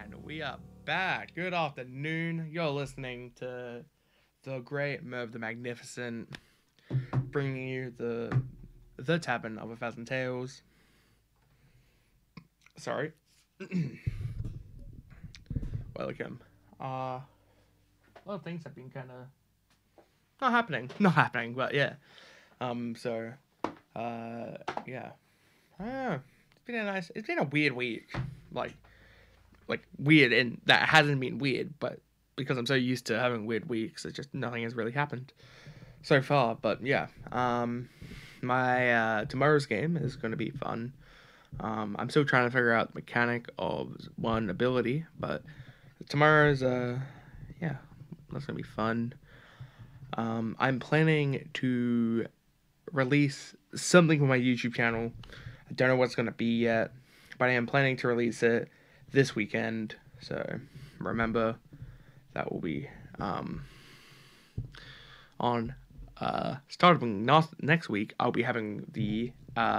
And we are back. Good afternoon. You're listening to the great Merv the Magnificent, bringing you the Tavern of a Thousand Tales. Sorry. Welcome. A lot of things have been kind of not happening, but yeah. So, yeah. It's been a weird week. Like weird, and that hasn't been weird, but because I'm so used to having weird weeks, it's just nothing has really happened so far. But yeah, my tomorrow's game is going to be fun. I'm still trying to figure out the mechanic of one ability, but tomorrow's yeah, that's gonna be fun. I'm planning to release something for my YouTube channel. I don't know what's gonna be yet, but I am planning to release it this weekend. So remember, that will be on starting next week. I'll be having the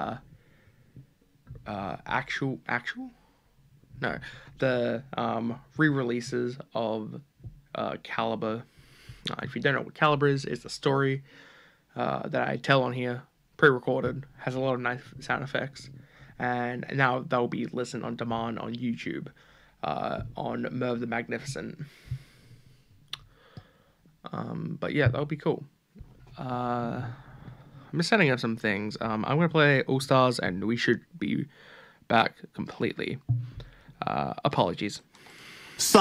actual no the re-releases of Caliber. If you don't know what Caliber is, it's a story that I tell on here, pre-recorded, has a lot of nice sound effects, and now they'll be listened on demand on YouTube on Merv the Magnificent. But yeah, that'll be cool. I'm just setting up some things. I'm gonna play All Stars, and we should be back completely. Apologies.